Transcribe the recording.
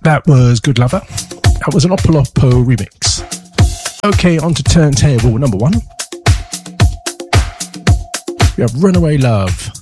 That was Good Lover. That was an Opolopo remix. Okay, on to turntable number 1. We have Runaway Love.